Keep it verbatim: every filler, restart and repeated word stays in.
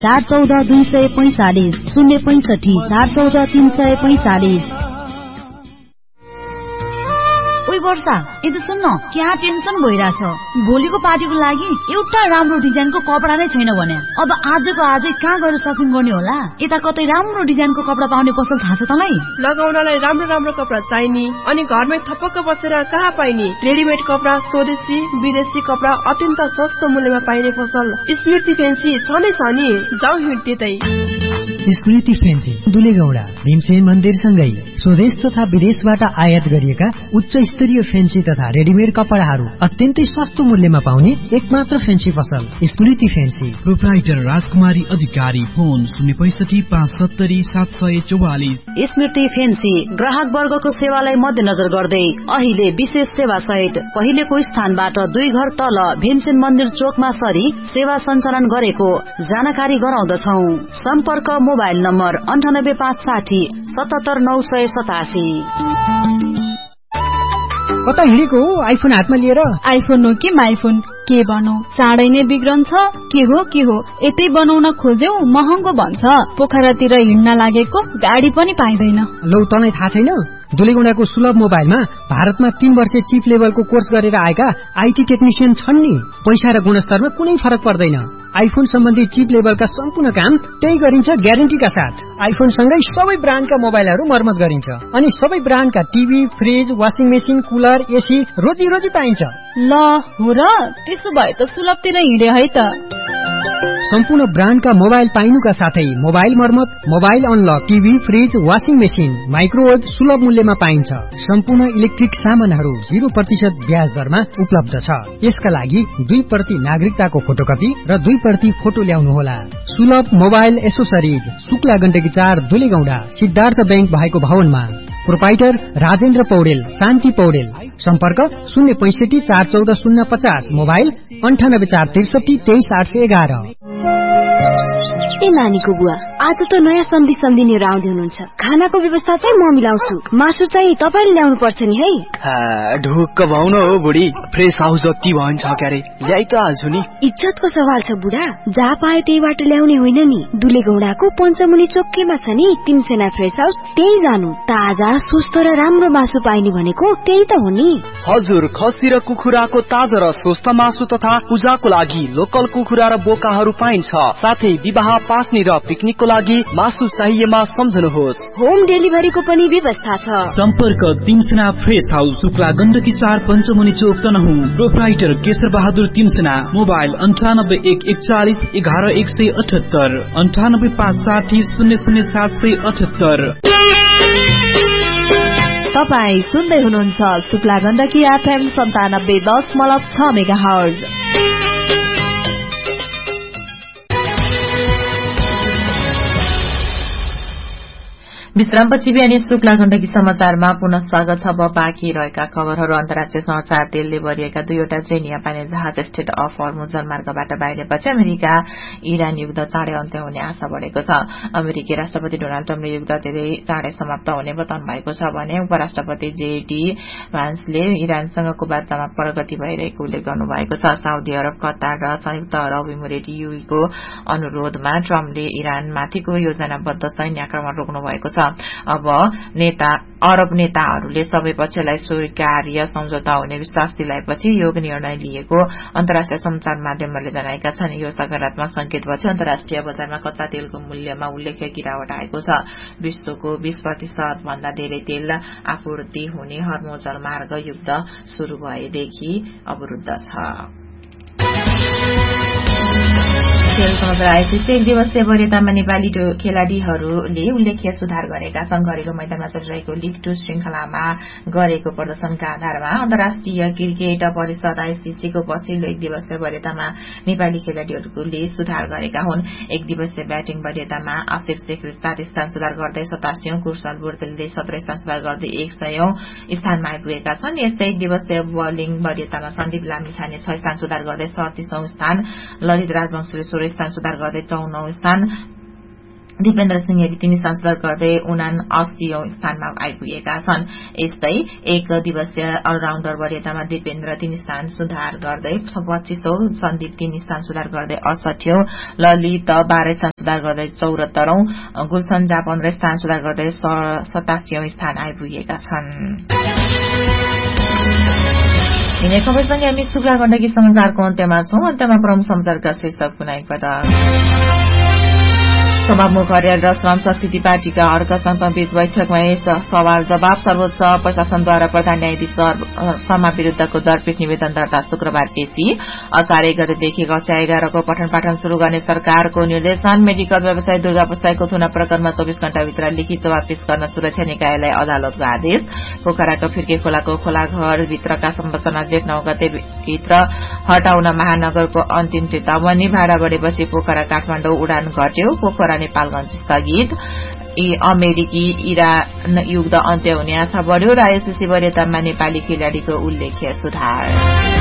चार चौध दुई सय पैंचालिस शून्य पैंसठी चार चौध तीन सय पैंचालिस। ओइ वर्षा, यदि सुन्न, क्या टेन्सन भइरहेछ। भोलिको पार्टीको लागि एउटा राम्रो डिजाइनको कपडा नै छैन भने अब आजको आजै कहाँ गएर सपिङ गर्ने होला? यता कतै राम्रो डिजाइनको कपडा पाउने पसल थाहा छ तँलाई? लगाउनलाई राम्रो राम्रो कपडा चाहिने अनि घरमै थपक्क बसेर कहाँ पाइने? रेडिमेड कपडा, स्वदेशी विदेशी कपडा अत्यन्त सस्तो मूल्यमा पाइने पसल स्मृति फेन्सी छ नै छ नि। जाऊ हिँड त्यतै। स्मृति फेन्सी दुलेगौडा भीमसेन मन्दिरसँगै स्वदेश तथा विदेशबाट आयात गरिएका उच्च स्तरीय फेन्सी तथा रेडिमेड कपडाहरू अत्यन्तै सस्तो मूल्यमा पाउने एकमात्र फेन्सी पसल स्मृति फेन्सी। प्रोप्राइटर राजकुमारी अधिकारी, फोन शून्य पैंसठी पाँच सत्तरी सात सय चौवालिस। स्मृति फेन्सी ग्राहक वर्गको सेवालाई मध्यनजर गर्दै अहिले विशेष सेवा सहित पहिलेको स्थानबाट दुई घर तल भीमसेन मन्दिर चोकमा सरी सेवा सञ्चालन गरेको जानकारी गराउँदछौ। सम्पर्क मोबाइल नम्बर अन्ठानब्बे पाँच साठी सतहत्तर नौ सय सतासी। कता हिँडेको हो आइफोन हातमा लिएर? आइफोन हो कि माइफोन, के भनौ, चाँडै नै बिग्रन्छ। के हो के हो, यतै बनाउन खोज्यौ महँगो भन्छ। पोखरातिर हिँड्न लागेको गाडी पनि पाइँदैन। लौ तँलाई थाहा छैन? दुलेगौडाको सुलभ मोबाइलमा भारतमा तीन वर्ष चिप लेभलको कोर्स गरेर आएका आइटी टेक्निसियन छन् नि। पैसा र गुणस्तरमा कुनै फरक पर्दैन। आइफोन सम्बन्धी चिप लेभलका सम्पूर्ण काम त्यही गरिन्छ ग्यारेन्टीका साथ। आइफोन सँगै सबै ब्रान्डका मोबाइलहरू मर्मत गरिन्छ अनि सबै ब्रान्डका TV, fridge, washing machine, cooler, AC रोजी रोजी पाइन्छ। ल हो र, त्यसो भए त सुलभतिर हिँडे है त। सम्पूर्ण ब्रान्डका मोबाइल पाइनुका साथै मोबाइल मर्मत, mobile unlock, TV, fridge, washing machine, microwave सुलभ मूल्यमा पाइन्छ। सम्पूर्ण इलेक्ट्रिक सामानहरू जीरो प्रतिशत ब्याज दरमा उपलब्ध छ। यसका लागि दुई प्रति नागरिकताको फोटोकपी र दुई प्रति फोटो ल्याउनुहोला। सुलभ मोबाइल एसोसरिज, शुक्ला गण्डकी चार, दुलेगौडा, सिद्धार्थ बैंक भएको भवनमा। प्रोपाइटर राजेन्द्र पौडेल, शान्ति पौडेल। सम्पर्क शून्य पैंसठी चार चौध शून्य पचास, मोबाइल अन्ठानब्बे चार त्रिसठी तेइस आठ सय एघार। ए नानीको बुवा, आज त नयाँ सन्धि सन्धि लिएर आउँदै हुनुहुन्छ। खानाको व्यवस्था चाहिँ म मिलाउँछु, मासु चाहिँ तपाईँले ल्याउनु पर्छ नि है। ढुक्क भाउन हो बुढी, फ्रेस हाउस जति भन्छ क्यारे ल्याइ त हाल्छु नि। इज्जतको सवाल छ बुढा, जहाँ पायो त्यहीबाट ल्याउने होइन नि। दुलेगौडाको पञ्चमुनि चोकमा छ नि तिनसेना फ्रेस हाउस, त्यही जानु। ताजा स्वस्थ र राम्रो मासु पाइने भनेको त्यही त हो नि। हजुर, खसी र कुखुराको ताजा र स्वस्थ मासु तथा पूजाको लागि लोकल कुखुरा र बोकाहरू पाइन्छ। साथै विवाह, पास्ने र पिकनिकको लागि मासु चाहिएमा सम्झनुहोस्। होम डेलिभरीको पनि व्यवस्था छ। सम्पर्क तिनसेना फ्रेस हाउस, शुक्ला गण्डकी चार, पञ्चमुनि चोक, तनहुँ। प्रोप्राइटर केशर बहादुर तिनसेना, मोबाइल अन्ठानब्बे एक एकचालिस एघार एक सय अठहत्तर, अन्ठानब्बे पाँच साठी शून्य शून्य सात सय अठहत्तर। तपाईँ सुन्दै हुनुहुन्छ शुक्ला गण्डकी एफएम सन्तानब्बे दशमलव छ मेगा हर्ज। विश्रामपछि बिहानी शुक्ला गण्डकी समाचारमा पुनः स्वागत छ। अब बाँकी रहेका खबरहरू। अन्तर्राष्ट्रिय समाचार। तेलले भरिएका दुईवटा चेनिया पाइने जहाज स्टेट अफ हर्मुज जलमार्गबाट बाहिरेपछि अमेरिका इरान युद्ध चाँडै अन्त्य हुने आशा बढेको छ। अमेरिकी राष्ट्रपति डोनाल्ड ट्रम्पले युद्ध धेरै चाँडै समाप्त हुने बताउनु भएको छ भने उपराष्ट्रपति जेडी भान्सले इरानसँगको वार्तामा प्रगति भइरहेको उल्लेख गर्नुभएको छ। साउदी अरब, कतार र संयुक्त अरब इमिरेट युएको अनुरोधमा ट्रम्पले इरानमाथिको योजनाबद्ध सैन्य आक्रमण रोक्नु भएको छ। अब नेता अरब नेताहरूले सबै पक्षलाई स्वीकार्य सम्झौता हुने विश्वास दिलाएपछि यो निर्णय लिएको अन्तर्राष्ट्रिय संचार माध्यमहरूले जनाएका छन्। यो सकारात्मक संकेतपछि अन्तर्राष्ट्रिय बजारमा कच्चा तेलको मूल्यमा उल्लेख्य गिरावट आएको छ। विश्वको बीस प्रतिशत भन्दा धेरै तेल आपूर्ति हुने हर्मुज जलमार्ग युद्ध शुरू भएदेखि अवरुद्ध छ। खेल समाचार आइसिसी एक दिवसीय वरियतामा नेपाली खेलाड़ीहरूले उल्लेख्य सुधार गरेका छन्। घरेलु मैदानमा चलिरहेको लीग टू श्रृंखलामा गरेको प्रदर्शनका आधारमा अन्तर्राष्ट्रिय क्रिकेट परिषद आइसिसीको पछिल्लो एक दिवसीय वरियतामा नेपाली खेलाड़ीहरूले सुधार गरेका हुन्। एक दिवसीय ब्याटिङ वरियतामा आसिफ शेखले सात स्थान सुधार गर्दै सतासीौं, कुशल बुर्तेलले सत्र स्थान सुधार गर्दै एक सयौं स्थानमा आइपुगेका छन्। यस्तै एक दिवसीय बलिङ वरियतामा सन्दीप लामिछाने छ स्थान सुधार गर्दै सडतिसौं स्थान, ललित राजवंशले सोह्र स्थान सुधार गर्दै चौनौं स्थान, दिपेन्द्र सिंहले तीन स्थान सुधार गर्दै उना अस्सीऔं स्थानमा आइपुगेका छन्। यस्तै एक दिवसीय अलराउण्डर वरियतामा दिपेन्द्र तीन स्थान सुधार गर्दै पच्चीसौं, सन्दीप तीन स्थान सुधार गर्दै अडसठीऔं, ललित बाह्र स्थान सुधार गर्दै चौरात्तरौं, गुलसन्जा पन्ध्र स्थान सुधार गर्दै सतासीऔं स्थान आइपुगेका छन्। यिनै खबरसँगै हामी शुक्ला गण्डकी समाचारको अन्त्यमा छौं। अन्त्यमा प्रमुख समाचारका शीर्षक पुनः एकपटक। सभामुख अर्याल र श्रम संस्कृति पार्टीका अर्क सम्पवित बैठकमै सवाल जवाब। सर्वोच्च प्रशासनद्वारा प्रधान न्यायाधीश शर्मा विरूद्धको जडपीठ निवेदन दर्ता शुक्रबार पेशी। असार एक गतेदेखि कक्षा एघारको पठन पाठन शुरू गर्ने सरकारको निर्देशन। मेडिकल व्यवसायी दुर्गा पुस्ताको थुना प्रकरणमा चौबिस घण्टाभित्र लिखित जवाब पेश गर्न सुरक्षा निकायलाई अदालतको आदेश। पोखराको फिर्के खोलाको खोलाघर भित्रका संरचना जेठ नौ गते भित्र हटाउन महानगरको अन्तिम चेतावनी। भाडा बढेपछि पोखरा काठमाडौँ उडान घट्यो। पोखरा नेपालगञ्ज स्थगित। अमेरिकी इरान युद्ध अन्त्य हुने आशा बढ्यो र आइसिसी वरियतामा नेपाली खेलाड़ीको उल्लेख्य सुधार।